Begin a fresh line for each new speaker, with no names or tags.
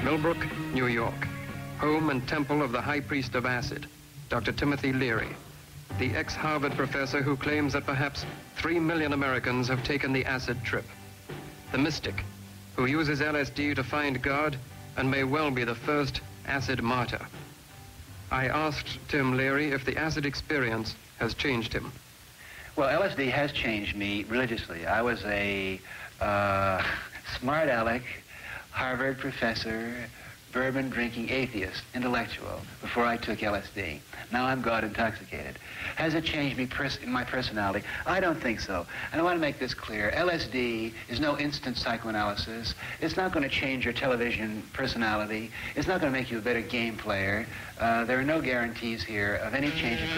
Millbrook, New York, home and temple of the high priest of acid, Dr. Timothy Leary, the ex-Harvard professor who claims that perhaps 3 million Americans have taken the acid trip. The mystic who uses LSD to find God and may well be the first acid martyr. I asked Tim Leary if the acid experience has changed him.
Well, LSD has changed me religiously. I was a smart aleck, Harvard professor, bourbon-drinking atheist, intellectual, before I took LSD. Now I'm God intoxicated. Has it changed me in my personality? I don't think so. And I want to make this clear. LSD is no instant psychoanalysis. It's not going to change your television personality. It's not going to make you a better game player. There are no guarantees here of any change of personality.